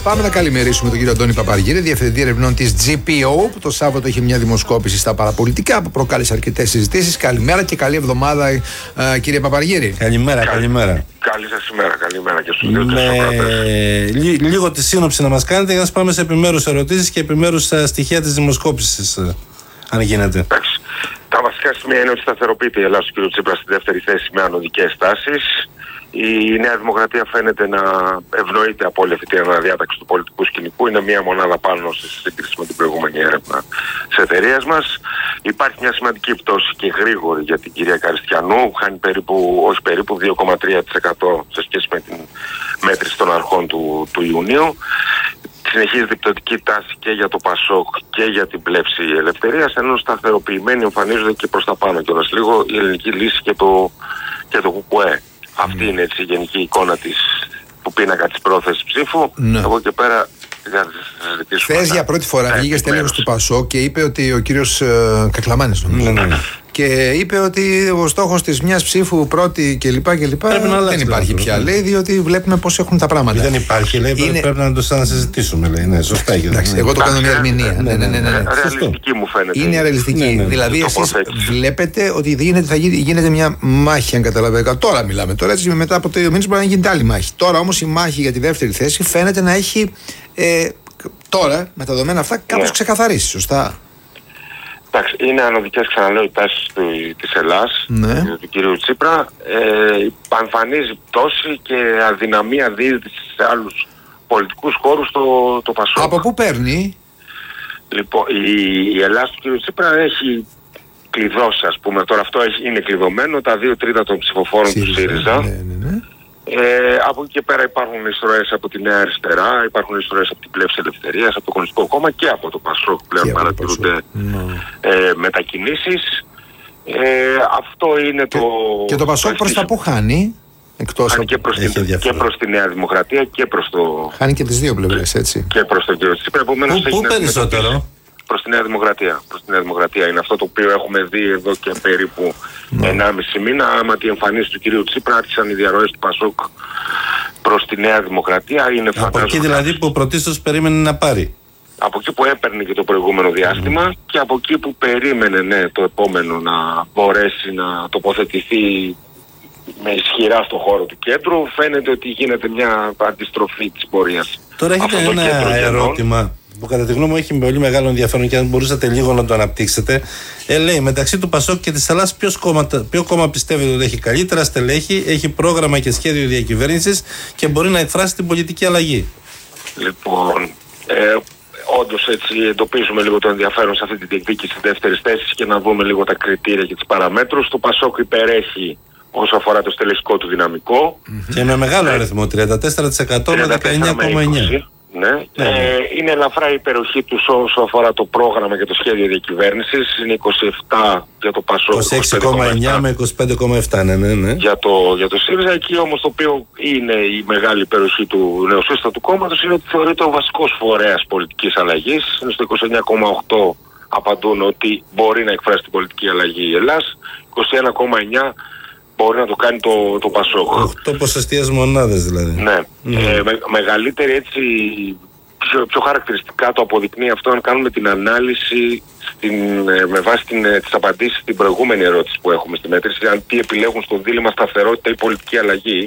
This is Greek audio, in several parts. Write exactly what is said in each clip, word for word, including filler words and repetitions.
Πάμε να καλημερίσουμε τον κύριο Αντώνη Παπαργύρη, Διευθυντή Ερευνών της τζι πι ο, που το Σάββατο είχε μια δημοσκόπηση στα παραπολιτικά που προκάλεσε αρκετές συζητήσεις. Καλημέρα και καλή εβδομάδα, ε, κύριε Παπαργύρη. Καλημέρα, Καλη... καλημέρα. Καλή σας ημέρα, καλημέρα και στους δύο Με... Λί, λίγο τη σύνοψη να μας κάνετε, για να πάμε σε επιμέρους ερωτήσεις και επιμέρους στοιχεία της δημοσκόπησης, αν γίνεται. Εντάξει. Τα βασικά σημεία είναι ότι σταθεροποιείται η Ελλάδα του κ. Τσίπρα στη δεύτερη θέση με ανωδικές τάσεις. Η Νέα Δημοκρατία φαίνεται να ευνοείται από όλη αυτή την αναδιάταξη του πολιτικού σκηνικού. Είναι μία μονάδα πάνω σε σύγκριση με την προηγούμενη έρευνα της εταιρείας μας. Υπάρχει μια σημαντική πτώση και γρήγορη για την κυρία Καριστιανού. Χάνει περίπου, όχι περίπου δύο κόμμα τρία τοις εκατό σε σχέση με την μέτρηση των αρχών του, του Ιουνίου. Συνεχίζεται η πτωτική τάση και για το ΠΑΣΟΚ και για την πλεύση ελευθερίας, ενώ σταθεροποιημένοι εμφανίζονται και προς τα πάνω κιόλας λίγο η Ελληνική Λύση και το, και το ΚΚΕ. Αυτή είναι έτσι η γενική εικόνα της, που πίνακα της πρόθεσης ψήφου. Ναι. Από εκεί πέρα για χθες για πρώτη φορά βγήκε στέλεχος του ΠΑΣΟΚ και είπε ότι ο κύριος ε, Κακλαμάνης νομίζω. Ναι, ναι. Και είπε ότι ο στόχος της μιας ψήφου πρώτη κλπ. Δεν υπάρχει πια, λέει, διότι βλέπουμε πώς έχουν τα πράγματα. Δεν υπάρχει, λέει, είναι... πρέπει να το ξανασυζητήσουμε, λέει. Ναι, σωστά. Εντάξει, εγώ το κάνω μια ερμηνεία. Ναι, ναι, ναι, ναι. Ρεαλιστική μου φαίνεται. Είναι ρεαλιστική. Ναι, ναι. Δηλαδή, εσείς βλέπετε ότι γίνεται, θα γίνεται μια μάχη, αν καταλαβαίνετε. Τώρα μιλάμε. Τώρα έτσι, μετά από δύο μήνες μπορεί να γίνεται άλλη μάχη. Τώρα όμως η μάχη για τη δεύτερη θέση φαίνεται να έχει ε, τώρα, με τα δεδομένα αυτά, κάπως ξεκαθαρίσει. Σωστά. Εντάξει, είναι ανωδικές, ξαναλέω, οι τάσεις της Ελλάς, ναι. του κυρίου Τσίπρα. Ε, εμφανίζει πτώση και αδυναμία διείσδυσης σε άλλους πολιτικούς χώρους το, το ΠΑΣΟΚ. Από πού παίρνει? Λοιπόν, η, η Ελλάδα του κυρίου Τσίπρα έχει κλειδώσει, ας πούμε, τώρα αυτό έχει, είναι κλειδωμένο, τα δύο τρίτα των ψηφοφόρων του ΣΥΡΙΖΑ. Ναι, ναι, ναι. Ε, από εκεί και πέρα υπάρχουν εισρωές από τη Νέα Αριστερά, υπάρχουν εισρωές από την πλεύση ελευθερίας, από το Κομμουνιστικό Κόμμα και από το ΠΑΣΟΚ πλέον παρατηρούνται ε, μετακινήσεις. Ε, αυτό είναι το... Και το ΠΑΣΟΚ προς τα που χάνει? Εκτός χάνει και προς, την, και προς τη Νέα Δημοκρατία και προς το... Χάνει και τις δύο πλευρές, έτσι. Και προς τον κύριο Τσίπρα. Πού, πού περισσότερο? Προς τη Νέα Δημοκρατία. Προς τη Νέα Δημοκρατία. Είναι αυτό το οποίο έχουμε δει εδώ και περίπου ναι. ενάμιση μήνα. Άμα τη εμφανίση του κυρίου Τσίπρα άρχισαν οι διαρροές του ΠΑΣΟΚ προς τη Νέα Δημοκρατία. Είναι από εκεί δηλαδή που πρωτίστως περίμενε να πάρει. Από εκεί που έπαιρνε και το προηγούμενο διάστημα mm. και από εκεί που περίμενε ναι, το επόμενο να μπορέσει να τοποθετηθεί με ισχυρά στον χώρο του κέντρου. Φαίνεται ότι γίνεται μια αντιστροφή της πορείας. Τώρα έχετε ένα ερώτημα που κατά τη γνώμη μου έχει πολύ μεγάλο ενδιαφέρον και αν μπορούσατε λίγο να το αναπτύξετε. Ε, λέει, μεταξύ του ΠΑΣΟΚ και της Ελλάδας ποιο κόμμα πιστεύετε ότι έχει καλύτερα στελέχη, έχει πρόγραμμα και σχέδιο διακυβέρνησης και μπορεί να εκφράσει την πολιτική αλλαγή? Λοιπόν, ε, όντως έτσι εντοπίζουμε λίγο το ενδιαφέρον σε αυτή την διεκδίκηση δεύτερης θέσης και να δούμε λίγο τα κριτήρια και τις παραμέτρους. Το ΠΑΣΟΚ υπερέχει όσο αφορά το στελεχικό του δυναμικό. Και με μεγάλο αριθμό, τριάντα τέσσερα τοις εκατό με δεκαεννιά κόμμα εννιά. Ναι. Ναι. Ε, είναι ελαφρά η υπεροχή του όσο αφορά το πρόγραμμα και το σχέδιο διακυβέρνησης. Είναι είκοσι επτά για το ΠΑΣΟΚ, είκοσι έξι κόμμα εννιά με είκοσι πέντε κόμμα επτά ναι, ναι, ναι. Για, το, για το ΣΥΡΙΖΑ. Εκεί όμως το οποίο είναι η μεγάλη υπεροχή του νεοσύστατου κόμματος είναι ότι θεωρείται ο βασικός φορέας πολιτικής αλλαγής. Είναι στο είκοσι εννιά κόμμα οκτώ απαντούν ότι μπορεί να εκφράσει την πολιτική αλλαγή η Ελλάς. είκοσι ένα κόμμα εννιά μπορεί να το κάνει το, το ΠΑΣΟΚ. οκτώ ποσοστιαίες μονάδες δηλαδή. Ναι. Mm. Ε, με, μεγαλύτερη έτσι, πιο, πιο χαρακτηριστικά το αποδεικνύει αυτό αν κάνουμε την ανάλυση στην, ε, με βάση την, ε, τις απαντήσεις στην προηγούμενη ερώτηση που έχουμε στη μέτρηση, αν τι επιλέγουν στο δίλημμα σταθερότητα ή πολιτική αλλαγή.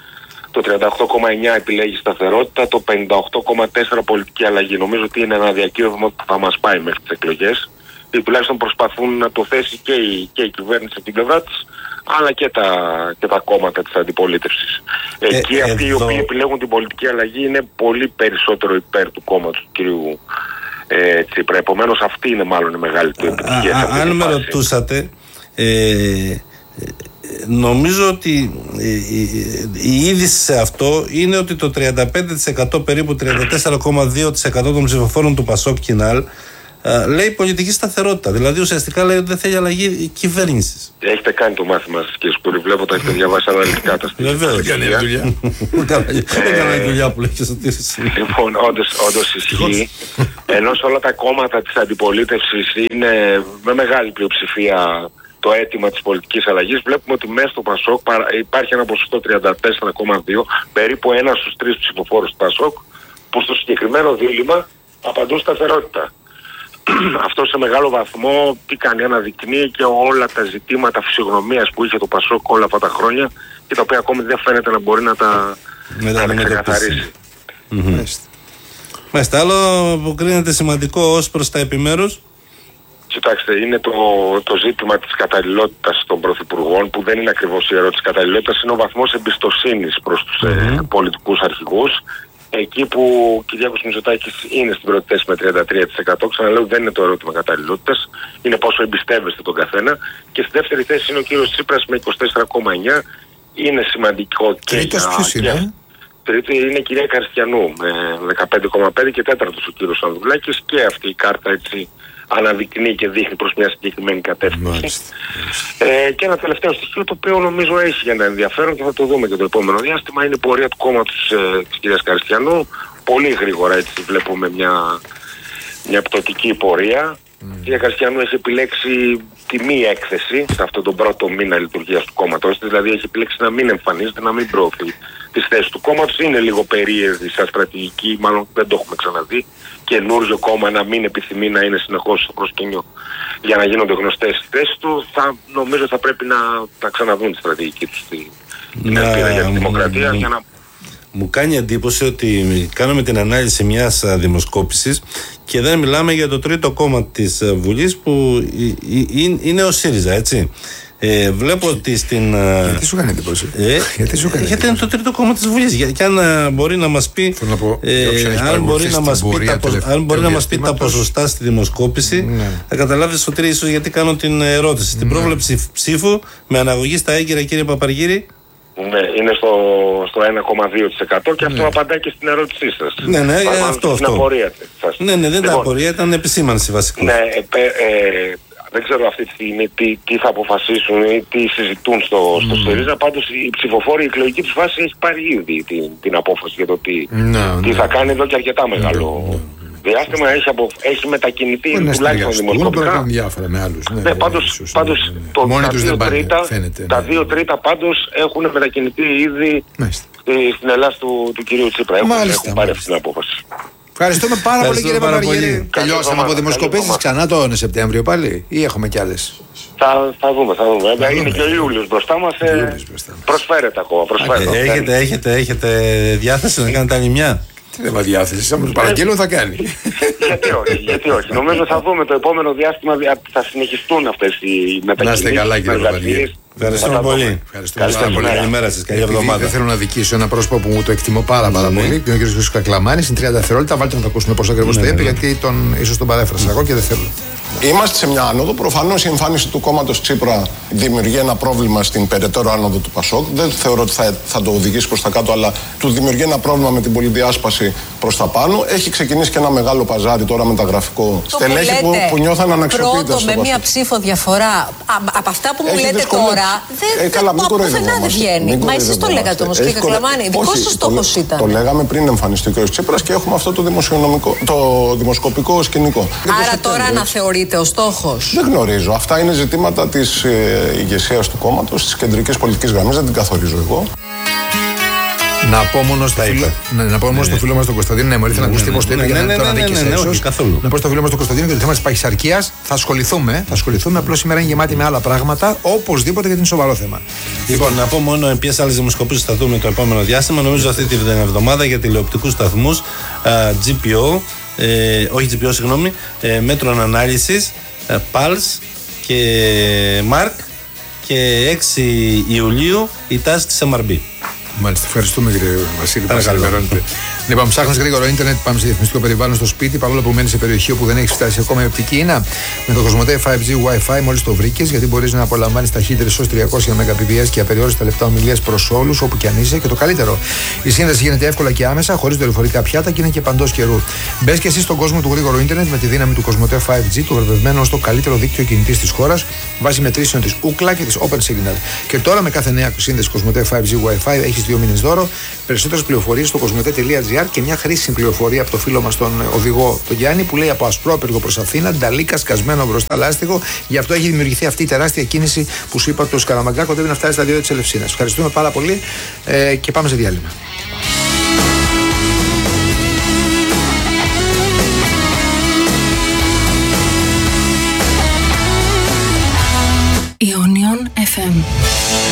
Το τριάντα οκτώ κόμμα εννιά επιλέγει σταθερότητα, το πενήντα οκτώ κόμμα τέσσερα πολιτική αλλαγή. Νομίζω ότι είναι ένα διακύβευμα που θα μας πάει μέχρι τις εκλογές. Ή τουλάχιστον προσπαθούν να το θέσει και η, και η κυβέρνηση από την πλευρά της, αλλά και τα, και τα κόμματα της αντιπολίτευσης. Ε, Εκεί ε, αυτοί εδώ... οι οποίοι επιλέγουν την πολιτική αλλαγή είναι πολύ περισσότερο υπέρ του κόμματος του κυρίου ε, Τσίπρα. Επομένως αυτή είναι μάλλον η μεγάλη του επιτυχία. Αν με ρωτούσατε, ε, νομίζω ότι η είδηση σε αυτό είναι ότι το τριάντα πέντε τοις εκατό περίπου τριάντα τέσσερα κόμμα δύο τοις εκατό των ψηφοφόρων του ΠΑΣΟΚ Κινάλ λέει πολιτική σταθερότητα. Δηλαδή ουσιαστικά λέει ότι δεν θέλει αλλαγή κυβέρνησης. Έχετε κάνει το μάθημα σας κύριε Σκούρη, βλέπω τα έχετε διαβάσει αναλυτικά τα στοιχεία. Βεβαίως. Δεν κάνει δουλειά. Δεν κάνει δουλειά που λέει και στο τήρηση. Λοιπόν, όντως ισχύει. Ενώ σε όλα τα κόμματα της αντιπολίτευσης είναι με μεγάλη πλειοψηφία το αίτημα της πολιτικής αλλαγής, βλέπουμε ότι μέσα στο ΠΑΣΟΚ υπάρχει ένα ποσοστό τριάντα τέσσερα κόμμα δύο, περίπου ένα στους τρεις ψηφοφόρους του ΠΑΣΟΚ που στο συγκεκριμένο δίλημμα απαντούν σταθερότητα. Αυτό σε μεγάλο βαθμό τι κάνει, αναδεικνύει και όλα τα ζητήματα φυσιογνωμίας που είχε το Πασόκ όλα αυτά τα χρόνια και τα οποία ακόμη δεν φαίνεται να μπορεί να τα, να τα ξεκαθαρίσει. Μάλιστα, άλλο που κρίνεται σημαντικό ως προς τα επιμέρους. Κοιτάξτε, είναι το, το ζήτημα της καταλληλότητας των πρωθυπουργών, που δεν είναι ακριβώς η ερώτηση καταλληλότητας, είναι ο βαθμός εμπιστοσύνης προς τους mm-hmm. ε, πολιτικούς αρχηγούς. Εκεί που ο Κυριάκος Μητσοτάκης είναι στην πρώτη θέση με τριάντα τρία τοις εκατό, ξαναλέω, δεν είναι το ερώτημα καταλληλότητας, είναι πόσο εμπιστεύεστε τον καθένα. Και στη δεύτερη θέση είναι ο κύριος Τσίπρας με είκοσι τέσσερα κόμμα εννιά. Είναι σημαντικό. Τρίτος ποιος είναι? Τρίτη είναι η κυρία Καριστιανού με δεκαπέντε κόμμα πέντε και τέταρτος ο κύριος Ανδρουλάκης, και αυτή η κάρτα έτσι αναδεικνύει και δείχνει προς μια συγκεκριμένη κατεύθυνση. Ε, και ένα τελευταίο στοιχείο το οποίο νομίζω έχει ένα ενδιαφέρον και θα το δούμε και το επόμενο διάστημα, είναι η πορεία του κόμματος ε, της κυρίας Καριστιανού. Πολύ γρήγορα έτσι βλέπουμε μια, μια πτωτική πορεία. Mm. Η κυρία Καριστιανού έχει επιλέξει τη μη έκθεση σε αυτόν τον πρώτο μήνα λειτουργίας του κόμματος, δηλαδή έχει επιλέξει να μην εμφανίζεται, να μην προωθεί τις θέσεις του κόμματος. Είναι λίγο περίεργη σαν στρατηγική, μάλλον δεν το έχουμε ξαναδεί. Καινούργιο κόμμα να μην επιθυμεί να είναι συνεχώς στο προσκήνιο για να γίνονται γνωστές οι θέσεις του. Θα, νομίζω θα πρέπει να τα ξαναδούν τη στρατηγική του στην ελπίδα για τη δημοκρατία. Μου, για να... μου κάνει εντύπωση ότι κάνουμε την ανάλυση μιας δημοσκόπησης και δεν μιλάμε για το τρίτο κόμμα της Βουλής που είναι ο ΣΥΡΙΖΑ, έτσι. Ε, βλέπω ότι στην. Γιατί σου κάνει εντύπωση? Ε, γιατί σου κάνει γιατί είναι το τρίτο κόμμα της Βουλής. Για, και αν uh, μπορεί να μας πει. Να πω, ε, αν μπορεί να μας πει, τα, τελευ... αν μπορεί να μας πει τα ποσοστά στη δημοσκόπηση, ναι. θα καταλάβεις, Σωτήρη, ίσως γιατί κάνω την ερώτηση. Στην ναι. πρόβλεψη ψήφου με αναγωγή στα έγκυρα, κύριε Παπαργύρη. Ναι, είναι στο, στο ένα κόμμα δύο τοις εκατό και αυτό ναι. απαντάει και στην ερώτησή σας. Ναι, ναι, ε, αυτό. αυτό. Ναι, ναι, δεν ήταν απορία, ήταν επισήμανση βασικά. Ναι, ε, ε, δεν ξέρω αυτή τη στιγμή τι, τι θα αποφασίσουν ή τι συζητούν στο, στο mm. ΣΥΡΙΖΑ. Πάντως η ψηφοφόρη, η εκλογική τους φάση έχει πάρει ήδη την, την απόφαση για το τι, no, τι no. θα κάνει εδώ και αρκετά μεγάλο no, no, no. διάστημα. Έχει, απο, έχει μετακινηθεί τουλάχιστον δημοσκοπικά. Μπορεί να διάφορα με άλλους. Ναι, ναι, πάντως, πάντως το, τα, δύο τρίτα, φαίνεται, τα ναι. δύο τρίτα πάντως έχουν μετακινηθεί ήδη στην Ελλάδα του, του κυρίου Τσίπρα. Έχουν, έχουν πάρει αυτή την απόφαση. Ευχαριστούμε πάρα πολύ, κύριε Παπαργύρη. Τελειώσαμε από δημοσκοπήσεις ξανά τον Σεπτέμβριο πάλι, ή έχουμε κι άλλες? Θα, θα δούμε, θα δούμε. Θα είναι δούμε. Και ο Ιούλιος μπροστά μας. Ε, προσφέρεται ακόμα. Προσφέρεται. Ε, έχετε, έχετε, έχετε διάθεση να κάνετε άλλη μια? Τι δεν με διάθεση, σαν τον παραγγέλνω θα κάνει. Γιατί όχι, γιατί όχι. Νομίζω θα δούμε το επόμενο διάστημα, θα συνεχιστούν αυτές οι μετακινήσεις. Να είστε καλά, κύριε Παπαργύρη. Ευχαριστούμε πολύ. Ευχαριστούμε πάρα πολύ. Καλημέρα σας, καλή εβδομάδα. Δεν θέλω να δικήσω ένα πρόσωπο που μου το εκτιμώ πάρα, πάρα mm-hmm. πολύ. Είναι ο κ. Χρήστος Κακλαμάνης. Είναι τριάντα δευτερόλεπτα. Βάλτε να το ακούσουμε πώς ακριβώς το είπε, γιατί τον, ίσως τον παρέφρασα εγώ και δεν θέλω. Είμαστε σε μια άνοδο. Προφανώς η εμφάνιση του κόμματος Τσίπρα δημιουργεί ένα πρόβλημα στην περαιτέρω άνοδο του Πασόκ. Δεν θεωρώ ότι θα, θα το οδηγήσει προς τα κάτω, αλλά του δημιουργεί ένα πρόβλημα με την πολυδιάσπαση προς τα πάνω. Έχει ξεκινήσει και ένα μεγάλο παζάρι τώρα μεταγραφικό. Στελέχη που, που νιώθαν αναξιοποιητές. Πρώτο με μία ψήφο διαφορά. Από αυτά που μου έχει λέτε δυσκολίες. Τώρα, δεν, ε, καλά, δεν πουθενά δεν βγαίνει. Μα εσείς το λέγατε όμως, κύριε Κακλαμάνη. Δικός σας στόχος ήταν. Το λέγαμε πριν εμφανιστεί ο κ. Τσίπρας και έχουμε αυτό το, το δημοσκοπικό σκηνικό. Άρα τώρα αναθεωρείται ο στόχος? Δεν γνωρίζω. Αυτά είναι ζητήματα της ε, ηγεσίας του κόμματος, της κεντρικής πολιτικής γραμμής. Δεν την καθορίζω εγώ. Να πω μόνο στο φίλο, να, να πω μόνο στο φίλο μας τον Κωνσταντίνο, ναι, μου ήρθε να ακούσει πώς το είπε για να τον αδίκησε ίσως. Να πω στο φίλο μας τον Κωνσταντίνο και το θέμα της παχυσαρκίας θα ασχοληθούμε. Θα ασχοληθούμε, απλώς σήμερα είναι γεμάτη με άλλα πράγματα, οπωσδήποτε, γιατί είναι σοβαρό θέμα. Λοιπόν, να πω μόνο ποιες άλλες δημοσκοπήσεις θα δούμε το επόμενο διάστημα. Νομίζω αυτή την εβδομάδα για τηλεοπτικούς σταθμούς τζι πι ο, ε, όχι τζι πι ο, συγγνώμη, ε, μέτρων ανάλυσης, ε, Pulse και Mark, και έξι Ιουλίου η τάση της εμ αρ μπι. Μάλιστα, ευχαριστούμε κύριε Βασίλη που μας ενημερώνετε. Λοιπόν, ψάχνεις γρήγορο ίντερνετ, πάμε σε διαφημιστικό περιβάλλον στο σπίτι, παρόλο που μένεις σε περιοχή όπου δεν έχεις φτάσει ακόμα η οπτική ίνα. Με το Κοσμοτέ φάιβ τζι Wi-Fi μόλις το βρήκες, γιατί μπορείς να απολαμβάνεις ταχύτερες ως τριακόσια μεγαμπιτ και απεριόριστα λεπτά ομιλίας προς όλους, όπου και αν είσαι. Και το καλύτερο, η σύνδεση γίνεται εύκολα και άμεσα, χωρίς δορυφορικά πιάτα και είναι και παντός καιρού. Μπες και εσύ στον κόσμο του γρήγορου ίντερνετ με τη δύναμη του Κοσμοτέ φάιβ τζι, το βραβευμένο ως το καλύτερο δίκτυο κινητής της χώρας, βάσει μετρήσεων της Ookla και της OpenSignal. Και τώρα με κάθε νέα σύνδεση Κοσμοτέ φάιβ τζι Wi-Fi έχεις δύο μήνες δώρο, περισσότερες πληροφορίες στο κοσμοτέ τελεία τζι άρ και μια χρήσιμη πληροφορία από το φίλο μας τον οδηγό τον Γιάννη που λέει από Ασπρόπυργο προς Αθήνα, Νταλίκα σκασμένο μπροστά λάστιχο. Γι' αυτό έχει δημιουργηθεί αυτή η τεράστια κίνηση που σου είπα, το Σκαραμαγκά κοντεύει να φτάσει στα δύο της Ελευσίνας. Ευχαριστούμε πάρα πολύ ε, και πάμε σε διάλειμμα. εφ εμ.